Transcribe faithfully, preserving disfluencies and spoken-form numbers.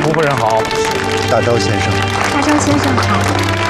胡夫人好， 大钊先生。 大钊先生好。